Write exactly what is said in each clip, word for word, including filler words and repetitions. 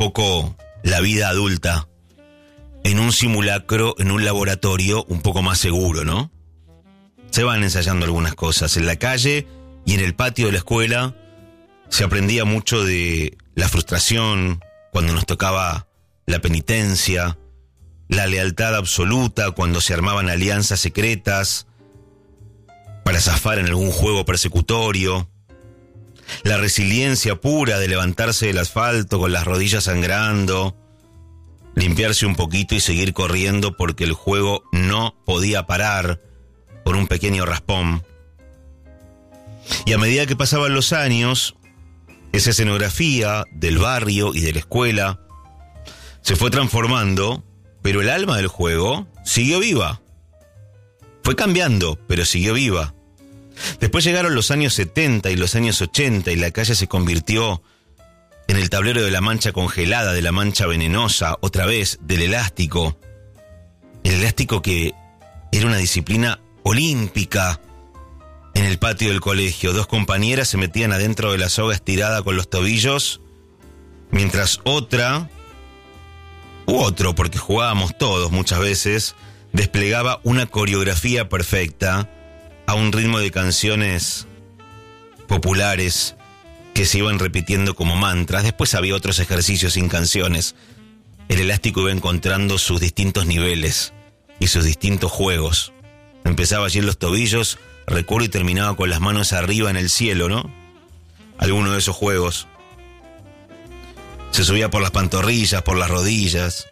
poco la vida adulta en un simulacro, en un laboratorio un poco más seguro, ¿no? Se van ensayando algunas cosas. En la calle y en el patio de la escuela se aprendía mucho de la frustración cuando nos tocaba la penitencia, la lealtad absoluta cuando se armaban alianzas secretas para zafar en algún juego persecutorio, la resiliencia pura de levantarse del asfalto con las rodillas sangrando, limpiarse un poquito y seguir corriendo porque el juego no podía parar por un pequeño raspón. Y a medida que pasaban los años, esa escenografía del barrio y de la escuela se fue transformando, pero el alma del juego siguió viva. Fue cambiando, pero siguió viva. Después llegaron los años setenta y los años ochenta y la calle se convirtió en el tablero de la mancha congelada, de la mancha venenosa, otra vez, del elástico. El elástico que era una disciplina olímpica en el patio del colegio. Dos compañeras se metían adentro de la soga estirada con los tobillos, mientras otra, u otro, porque jugábamos todos muchas veces, desplegaba una coreografía perfecta a un ritmo de canciones populares que se iban repitiendo como mantras. Después había otros ejercicios sin canciones. El elástico iba encontrando sus distintos niveles y sus distintos juegos. Empezaba allí en los tobillos, recuerdo, y terminaba con las manos arriba en el cielo, ¿no? Alguno de esos juegos. Se subía por las pantorrillas, por las rodillas.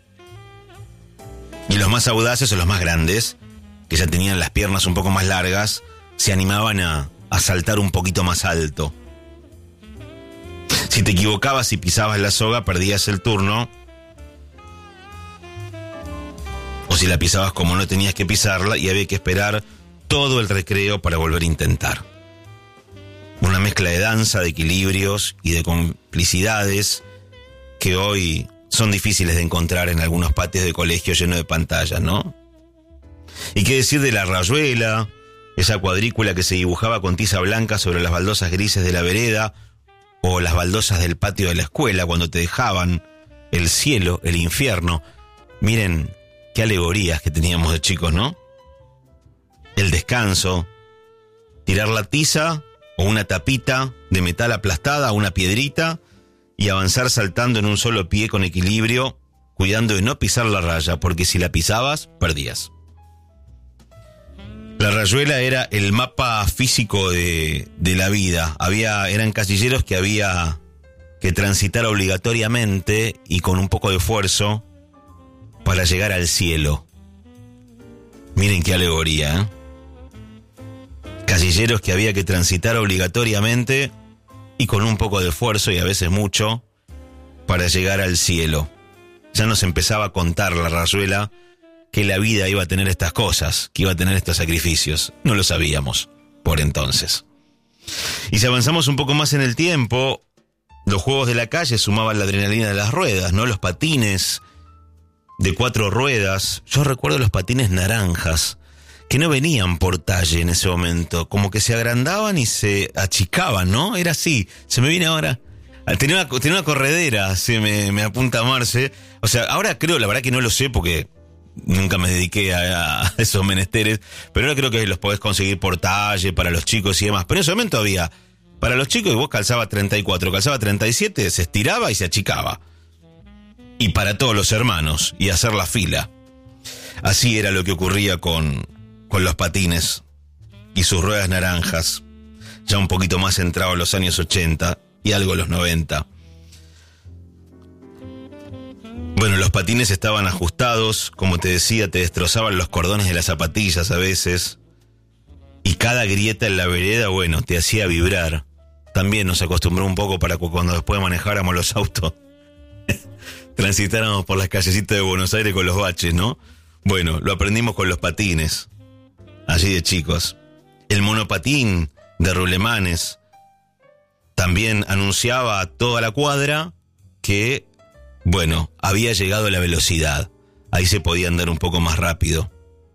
Y los más audaces o los más grandes, que ya tenían las piernas un poco más largas, se animaban a, a saltar un poquito más alto. Si te equivocabas y pisabas la soga, perdías el turno. O si la pisabas como no tenías que pisarla, y había que esperar todo el recreo para volver a intentar. Una mezcla de danza, de equilibrios y de complicidades que hoy son difíciles de encontrar en algunos patios de colegio llenos de pantallas, ¿no? Y qué decir de la rayuela, esa cuadrícula que se dibujaba con tiza blanca sobre las baldosas grises de la vereda, o las baldosas del patio de la escuela cuando te dejaban el cielo, el infierno. Miren qué alegorías que teníamos de chicos, ¿no? El descanso, tirar la tiza o una tapita de metal aplastada a una piedrita y avanzar saltando en un solo pie con equilibrio, cuidando de no pisar la raya, porque si la pisabas, perdías. La rayuela era el mapa físico de, de la vida. Había, eran casilleros que había que transitar obligatoriamente y con un poco de esfuerzo para llegar al cielo. Miren qué alegoría, ¿eh? Casilleros que había que transitar obligatoriamente y con un poco de esfuerzo, y a veces mucho, para llegar al cielo. Ya nos empezaba a contar la rayuela que la vida iba a tener estas cosas, que iba a tener estos sacrificios. No lo sabíamos por entonces. Y si avanzamos un poco más en el tiempo, los juegos de la calle sumaban la adrenalina de las ruedas, ¿no? Los patines de cuatro ruedas. Yo recuerdo los patines naranjas, que no venían por talle en ese momento, como que se agrandaban y se achicaban, ¿no? Era así, se me viene ahora. Tenía una, tenía una corredera, se me, me apunta a Marce. O sea, ahora creo, la verdad que no lo sé porque nunca me dediqué a, a esos menesteres, pero ahora creo que los podés conseguir por talle para los chicos y demás. Pero en ese momento había, para los chicos, y vos calzaba treinta y cuatro, calzaba treinta y siete, se estiraba y se achicaba. Y para todos los hermanos, y hacer la fila. Así era lo que ocurría con, con los patines y sus ruedas naranjas, ya un poquito más entrado en los años ochenta y algo los noventa. Bueno, los patines estaban ajustados, como te decía, te destrozaban los cordones de las zapatillas a veces, y cada grieta en la vereda, bueno, te hacía vibrar. También nos acostumbró un poco para cuando después manejáramos los autos, transitáramos por las callecitas de Buenos Aires con los baches, ¿no? Bueno, lo aprendimos con los patines, allí de chicos. El monopatín de Rulemanes también anunciaba a toda la cuadra que, bueno, había llegado la velocidad. Ahí se podía andar un poco más rápido.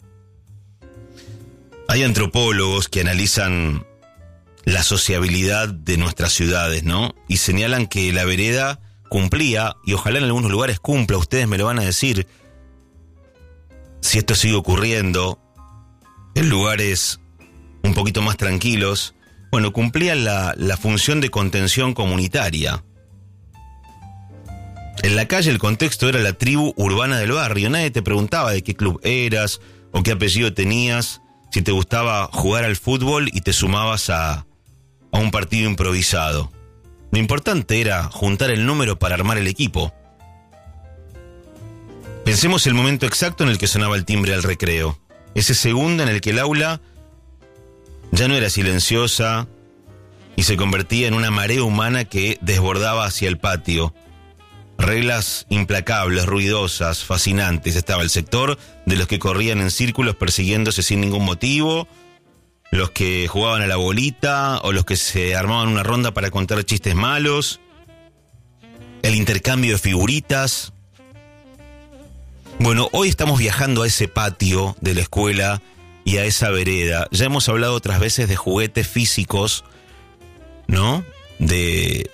Hay antropólogos que analizan la sociabilidad de nuestras ciudades, ¿no? Y señalan que la vereda cumplía, y ojalá en algunos lugares cumpla, ustedes me lo van a decir, si esto sigue ocurriendo en lugares un poquito más tranquilos, bueno, cumplía la, la función de contención comunitaria. En la calle el contexto era la tribu urbana del barrio, nadie te preguntaba de qué club eras o qué apellido tenías, si te gustaba jugar al fútbol y te sumabas a, a un partido improvisado. Lo importante era juntar el número para armar el equipo. Pensemos el momento exacto en el que sonaba el timbre al recreo. Ese segundo en el que el aula ya no era silenciosa y se convertía en una marea humana que desbordaba hacia el patio. Reglas implacables, ruidosas, fascinantes. Estaba el sector de los que corrían en círculos persiguiéndose sin ningún motivo, los que jugaban a la bolita o los que se armaban una ronda para contar chistes malos, el intercambio de figuritas. Bueno, hoy estamos viajando a ese patio de la escuela y a esa vereda. Ya hemos hablado otras veces de juguetes físicos, ¿no? De...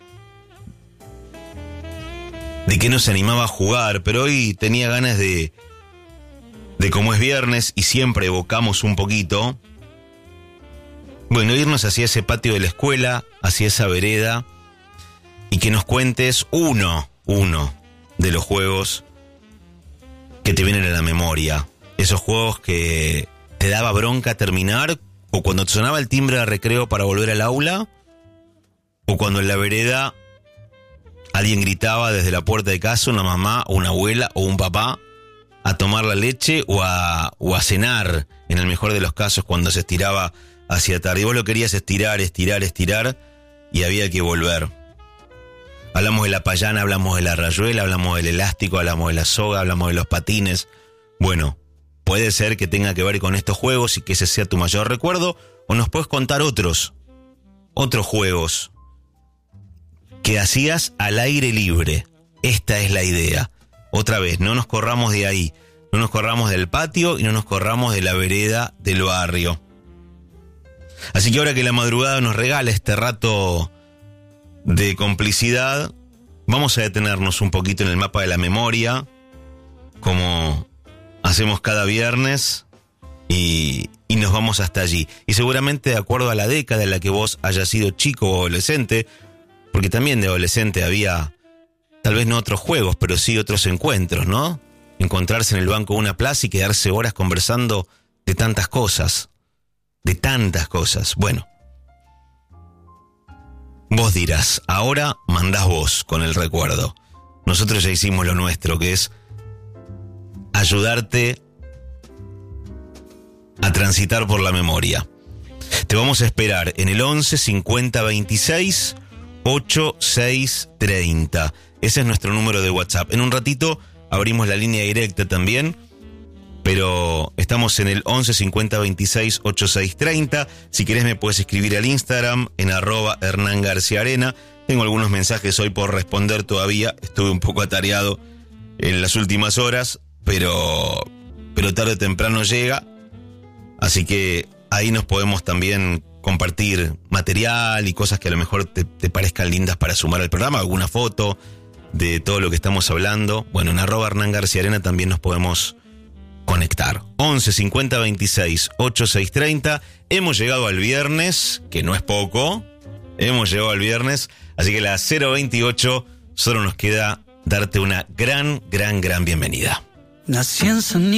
de que nos animaba a jugar, pero hoy tenía ganas de, de como es viernes y siempre evocamos un poquito, bueno, irnos hacia ese patio de la escuela, hacia esa vereda, y que nos cuentes uno, uno de los juegos que te vienen a la memoria. Esos juegos que te daba bronca terminar, o cuando te sonaba el timbre de recreo para volver al aula, o cuando en la vereda alguien gritaba desde la puerta de casa, una mamá, o una abuela, o un papá, a tomar la leche o a, o a cenar, en el mejor de los casos, cuando se estiraba hacia tarde. Y vos lo querías estirar, estirar, estirar, y había que volver. Hablamos de la payana, hablamos de la rayuela, hablamos del elástico, hablamos de la soga, hablamos de los patines. Bueno, puede ser que tenga que ver con estos juegos y que ese sea tu mayor recuerdo, o nos puedes contar otros, otros juegos que hacías al aire libre. Esta es la idea. Otra vez, no nos corramos de ahí, no nos corramos del patio y no nos corramos de la vereda del barrio. Así que ahora que la madrugada nos regala este rato de complicidad, vamos a detenernos un poquito en el mapa de la memoria, como hacemos cada viernes, y, y nos vamos hasta allí. Y seguramente de acuerdo a la década en la que vos hayas sido chico o adolescente, porque también de adolescente había, tal vez no otros juegos, pero sí otros encuentros, ¿no? Encontrarse en el banco de una plaza y quedarse horas conversando de tantas cosas, de tantas cosas. Bueno, vos dirás, ahora mandás vos con el recuerdo. Nosotros ya hicimos lo nuestro, que es ayudarte a transitar por la memoria. Te vamos a esperar en el once cincuenta veintiséis ochenta y seis treinta. Ese es nuestro número de WhatsApp. En un ratito abrimos la línea directa también, pero estamos en el once cincuenta veintiséis ochenta y seis treinta. Si querés me puedes escribir al Instagram en arroba Hernán García Arena. Tengo algunos mensajes hoy por responder todavía. Estuve un poco atareado en las últimas horas, pero, pero tarde o temprano llega. Así que ahí nos podemos también compartir material y cosas que a lo mejor te, te parezcan lindas para sumar al programa, alguna foto de todo lo que estamos hablando. Bueno, en arroba Hernán García Arena también nos podemos conectar. once cincuenta veintiséis ochenta y seis treinta. Hemos llegado al viernes, que no es poco. Hemos llegado al viernes, así que a las cero veintiocho solo nos queda darte una gran, gran, gran bienvenida. Nací en San